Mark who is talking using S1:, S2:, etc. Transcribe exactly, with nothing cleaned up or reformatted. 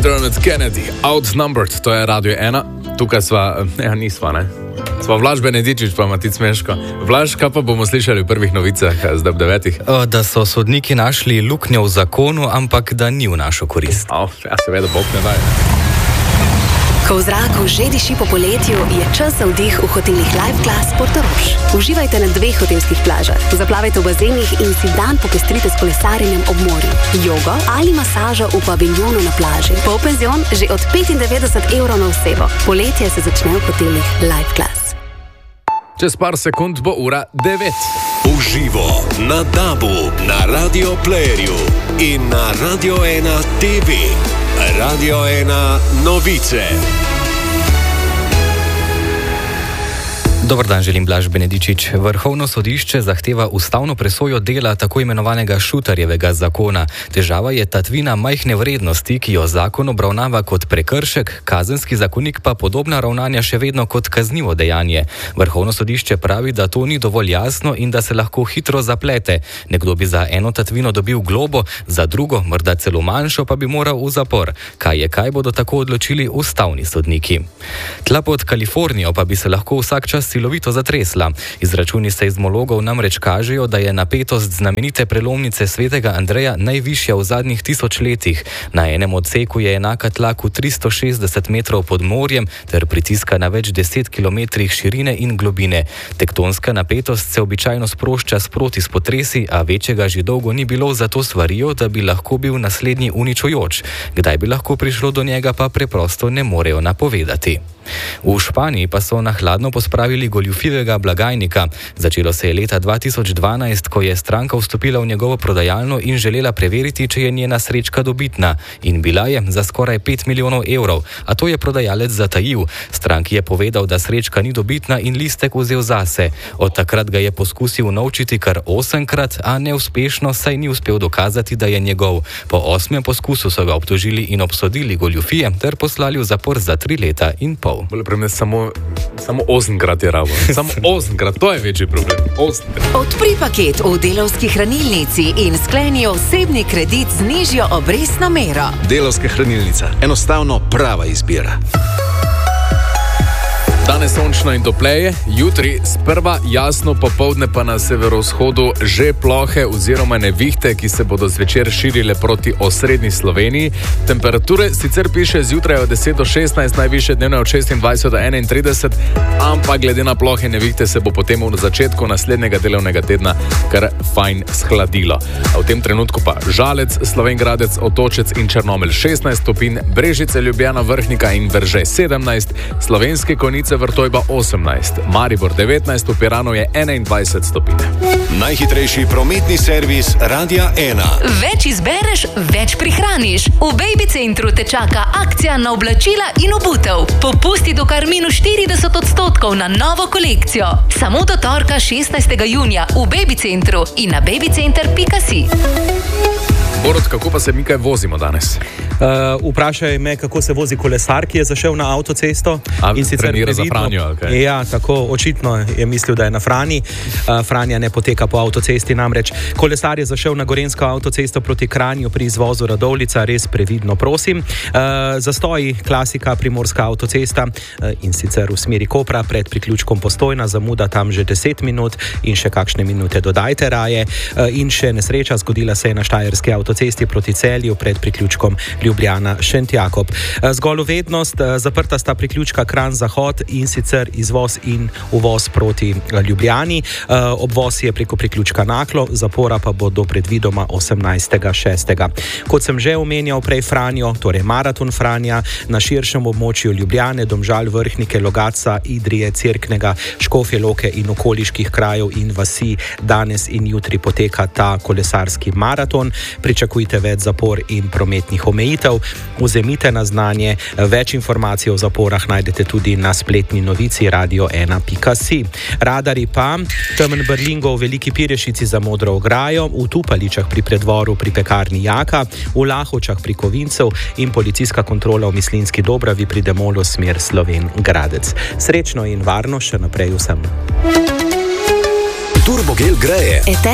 S1: Dermot Kennedy, Outnumbered, to je Radio ena. Tukaj sva, ne, nisva, ne. Sva Vlaž Benedičič, pa Matic Meško. Vlaž, kaj pa bomo slišali v prvih novicah zdaj ob devetih?
S2: Da so sodniki našli luknjo v zakonu, ampak da ni v našo korist.
S1: O, ja, seveda, Bog ne daje.
S3: Ko v zraku že diši po poletju, je čas za vdih v hotelih Life Class Portorož. Uživajte na dveh hotelskih plažah, zaplavajte v bazenih in si dan popestrite s kolesarjenjem ob morju, jogo ali masažo v paviljonu na plaži. Polpenzion že od petindevetdeset evrov na osebo. Poletje se začne v hotelih Life Class.
S1: Čez par sekund bo ura devet.
S4: Uživo na Dabu, na Radio Playerju in na Radio ena T V. Radio ena novice.
S2: Dobar dan, želim Blaž Benedičič. Vrhovno sodišče zahteva ustavno presojo dela tako imenovanega Šutarjevega zakona. Težava je tatvina majhne vrednosti, ki jo zakon obravnava kot prekršek, kazenski zakonik pa podobna ravnanja še vedno kot kaznivo dejanje. Vrhovno sodišče pravi, da to ni dovolj jasno in da se lahko hitro zaplete. Nekdo bi za eno tatvino dobil globo, za drugo, morda celo manjšo, pa bi moral v zapor. Kaj je kaj, bodo tako odločili ustavni sodniki. Tla pod Kalifornijo pa bi se lahko vsak čas silovito zatresla. Izračuni seizmologov namreč kažejo, da je napetost znamenite prelomnice Svetega Andreja najvišja v zadnjih tisoč letih. Na enem odseku je enaka tlaku tristo šestdeset metrov pod morjem ter pritiska na več deset kilometrih širine in globine. Tektonska napetost se običajno sprošča sproti s potresi, a večjega že dolgo ni bilo, zato svarijo, da bi lahko bil naslednji uničujoč. Kdaj bi lahko prišlo do njega, pa preprosto ne morejo napovedati. V Španiji pa so na hladno pospravili goljufivega blagajnika. Začelo se je leta dva tisoč dvanajst, ko je stranka vstopila v njegovo prodajalno in želela preveriti, če je njena srečka dobitna. In bila je za skoraj pet milijonov evrov, a to je prodajalec zatajil. Stranki je povedal, da srečka ni dobitna in listek vzel zase. Od takrat ga je poskusil unovčiti kar osemkrat, a neuspešno, saj ni uspel dokazati, da je njegov. Po osmem poskusu so ga obtožili in obsodili goljufije ter poslali v zapor za tri leta in pol.
S1: Bolje primer, samo, samo osemkrat je rabo. Samo osemkrat, to je večji problem. Osemkrat.
S5: Odpri paket v Delavski hranilnici in skleni osebni kredit z nižjo obrestno mero.
S6: Delavska hranilnica. Enostavno prava izbira.
S1: Danes sončno in topleje, jutri sprva jasno, popoldne pa na severovzhodu že plohe oziroma nevihte, ki se bodo zvečer širile proti osrednji Sloveniji. Temperature sicer piše zjutraj od deset do šestnajst, najviše dnevne od šestindvajset do enaintrideset, ampak glede na plohe nevihte se bo potem v začetku naslednjega delovnega tedna kar fajn shladilo. A v tem trenutku pa Žalec, Slovenj Gradec, Otočec in Črnomelj šestnajst stopinj, Brežice, Ljubljana, Vrhnika in Veržej sedemnajst, Slovenske Konjice, Vrtojba osemnajst, Maribor devetnajst, v Piranu je enaindvajset stopinj.
S4: Najhitrejši prometni servis Radia ena.
S5: Več izbereš, več prihraniš. V Baby Centru te čaka akcija na oblačila in obutev. Popusti do kar minus štirideset odstotkov na novo kolekcijo. Samo do torka šestnajstega junija v Baby Centru in na babycenter pika si.
S1: Borod, kako pa se mi kaj vozimo danes?
S7: Uh, vprašaj me, kako se vozi kolesar, ki je zašel na avtocesto.
S1: A,
S7: in sicer
S1: trenira za
S7: previdno,
S1: Franjo, ali kaj?
S7: Ja, tako, očitno je mislil, da je na Franji. Uh, Franja ne poteka po avtocesti, namreč kolesar je zašel na Gorenjsko avtocesto proti Kranju pri izvozu Radovljica, res previdno, prosim. Uh, zastoji, klasika, Primorska avtocesta uh, in sicer v smeri Kopra pred priključkom Postojna, zamuda tam že deset minut in še kakšne minute dodajte raje. Uh, in še nesreča, zgodila se je na Štajerski avtocesti proti Celju pred priključkom Ljubljana Šentjakob. Zgolj vednost, zaprta sta priključka Kranj-Zahod in sicer izvoz in uvoz proti Ljubljani. Obvoz je preko priključka Naklo, zapora pa bo do predvidoma osemnajstega šestega Kot sem že omenjal prej Franjo, torej Maraton Franja, na širšem območju Ljubljane, Domžal, Vrhnike, Logatca, Idrije, Cerknega, Škofje Loke in okoliških krajev in vasi danes in jutri poteka ta kolesarski maraton. Pričakujte več zapor in prometnih omejitev. Vzemite na znanje, več informacij o zaporah najdete tudi na spletni novici radio ena pika si. Radari pa, Temen Brlingo v Veliki Pirešici za Modro ograjo, v Tupaličah pri predvoru pri pekarni Jaka, v Lahovčah pri Kovincev in policijska kontrola v Mislinski Dobravi pri Demolu smer Slovenj Gradec. Srečno in varno še naprej vsem.
S4: Turbogel greje.